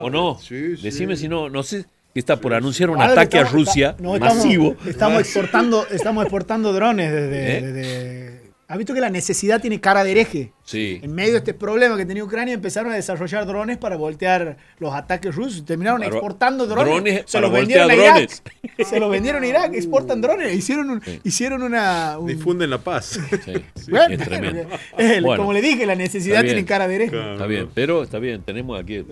¿O no? Sí, sí. Decime si no sé que está por anunciar un ataque a Rusia masivo. Estamos exportando drones desde... ¿Has visto que la necesidad tiene cara de hereje? Sí. En medio de este problema que tenía Ucrania, empezaron a desarrollar drones para voltear los ataques rusos. Terminaron exportando drones. Se los vendieron a Irak. Se los vendieron a Irak. Exportan drones. Hicieron una... Difunden la paz. Sí. Bueno, Es tremendo. Como le dije, la necesidad tiene cara de hereje. Está bien, pero está bien. Tenemos aquí...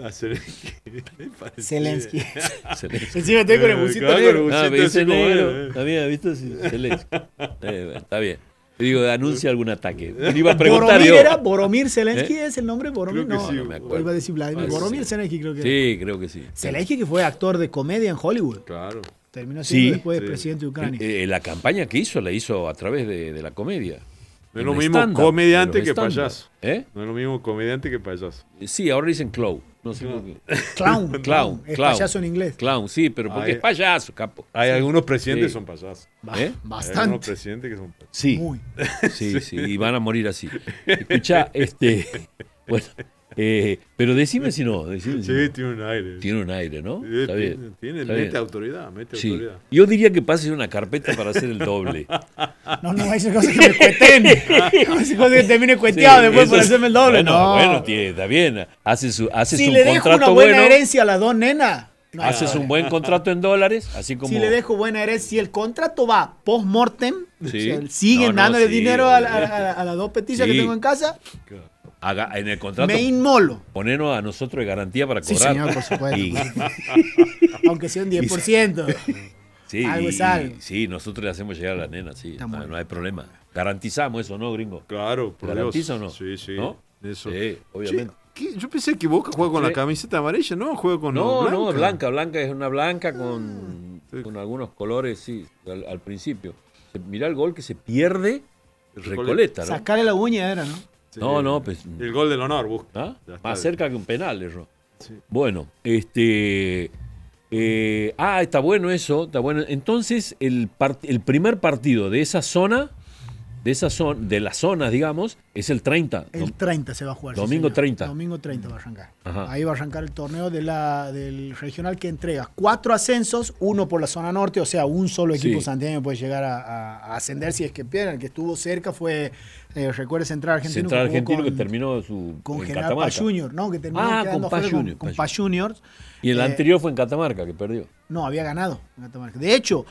Zelensky. Encima estoy con el busito negro. Me dice negro. Está bien, ¿viste? Sí, Zelensky. Está bien. Digo, anuncia algún ataque. Me iba a preguntar Boromir Zelensky es el nombre. Boromir, no me acuerdo. Iba a decir Vladimir. Boromir Zelensky creo que sí, creo que sí. Zelensky que fue actor de comedia en Hollywood. Claro. Terminó siendo después presidente de Ucrania. La campaña que hizo la hizo a través de la comedia. No es lo mismo comediante que payaso. No es lo mismo comediante que payaso. Sí, ahora dicen clown. No sé por qué. Clown. Es payaso en inglés. Clown, sí, pero porque es payaso, capo. Hay algunos presidentes que son payasos. Bastante. Hay algunos presidentes que son payasos. Sí. Muy. Sí, y van a morir así. Escuchá, bueno, pero decime si no. Tiene un aire. Tiene un aire, ¿no? Está bien. Mete autoridad, autoridad. Yo diría que pases una carpeta para hacer el doble. No, esas cosas que me cueten. Esas cosas que termine cueteado después por hacerme el doble. Bueno, está bien. Haces un contrato bueno. Si le dejo una buena herencia a las dos nenas. Haces un buen contrato en dólares, así como... Si le dejo buena herencia, si el contrato va post-mortem, siguen dándole dinero a las dos petizas que tengo en casa... En el contrato, me inmolo. Ponernos a nosotros de garantía para cobrar. Sí, señor, por supuesto. Aunque sea un 10%. Sí, algo es algo. Sí, nosotros le hacemos llegar a la nena, sí. No hay problema. Garantizamos eso, ¿no, gringo? Claro, por ¿Garantiza o no? Sí. ¿No? Eso. Sí, obviamente. Yo pensé que Boca juega con la camiseta amarilla, ¿no? Juega con blanca. No, blanca. Es una blanca con algunos colores, sí, al principio. Mirá el gol que se pierde Recoleta, ¿no? Sacarle la uña era, ¿no? Sí, no, pues... El gol del honor, busca. Más cerca que un penal, erró. Sí. Bueno, está bueno eso, está bueno. Entonces, el primer partido de esa zona, de las zonas, digamos, es el 30. El 30 se va a jugar. Domingo 30. Domingo 30 va a arrancar. Ajá. Ahí va a arrancar el torneo del regional que entrega 4 ascensos, uno por la zona norte, o sea, un solo equipo santiagueño puede llegar a ascender si es que pierden. El que estuvo cerca fue, recuerda, Central Argentino. Central Argentino que terminó con General Paz Junior, ¿no? Que terminó quedando con Paz Juniors. Y el anterior fue en Catamarca, que perdió. No, había ganado en Catamarca. De hecho,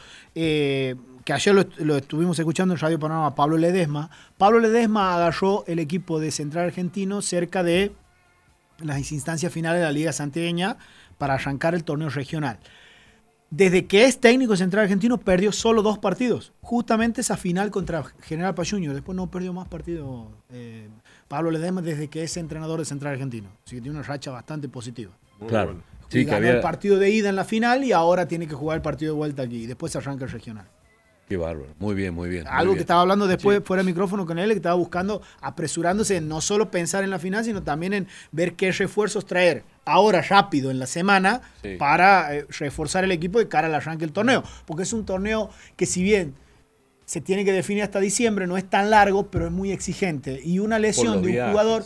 que ayer lo estuvimos escuchando en Radio Panorama, Pablo Ledesma. Pablo Ledesma agarró el equipo de Central Argentino cerca de las instancias finales de la Liga Santiagueña para arrancar el torneo regional. Desde que es técnico de Central Argentino, perdió solo 2 partidos. Justamente esa final contra General Paz Junior. Después no perdió más partidos Pablo Ledesma desde que es entrenador de Central Argentino. Así que tiene una racha bastante positiva. Claro. Bueno. Sí, ganó el partido de ida en la final y ahora tiene que jugar el partido de vuelta aquí. Después se arranca el regional. Qué bárbaro. Muy bien. Algo que estaba hablando después fuera de micrófono con él, que estaba buscando, apresurándose en no solo pensar en la final, sino también en ver qué refuerzos traer ahora rápido en la semana para reforzar el equipo de cara al arranque del torneo. Porque es un torneo que, si bien se tiene que definir hasta diciembre, no es tan largo, pero es muy exigente. Y una lesión de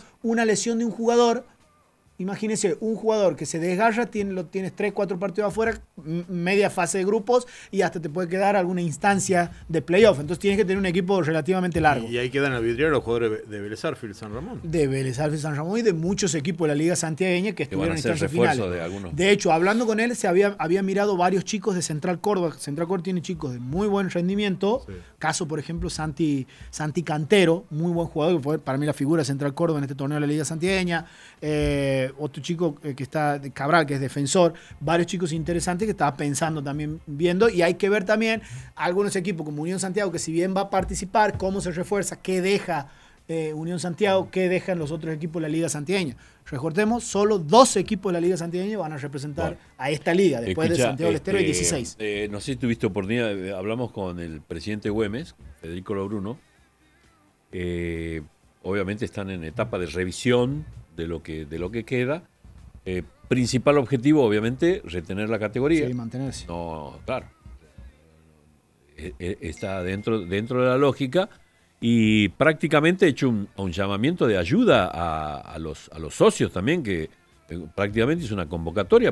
un jugador, imagínese, un jugador que se desgarra, lo tienes 3-4 partidos afuera, media fase de grupos y hasta te puede quedar alguna instancia de playoff. Entonces tienes que tener un equipo relativamente largo. Y ahí quedan al vidriero los jugadores de Vélez Sarsfield San Ramón. De Vélez Sarsfield San Ramón y de muchos equipos de la Liga Santiagueña que estuvieron en instancias finales. De hecho, hablando con él, había mirado varios chicos de Central Córdoba. Central Córdoba tiene chicos de muy buen rendimiento. Sí. Caso, por ejemplo, Santi Cantero, muy buen jugador, que fue para mí la figura de Central Córdoba en este torneo de la Liga Santiagueña. Otro chico que está de Cabral, que es defensor, varios chicos interesantes que estaba pensando también, viendo, y hay que ver también algunos equipos como Unión Santiago, que si bien va a participar, cómo se refuerza, qué deja Unión Santiago, qué dejan los otros equipos de la Liga Santiagueña. Recordemos, solo 2 equipos de la Liga Santiagueña van a representar a esta liga, después de Santiago del Estero hay 16. No sé si tuviste oportunidad, hablamos con el presidente Güemes, Federico Lobruno, obviamente están en etapa de revisión de lo que queda. Principal objetivo, obviamente, retener la categoría. Sí, mantenerse. No, claro. Está dentro de la lógica y prácticamente he hecho un llamamiento de ayuda a los socios también, que prácticamente hizo una convocatoria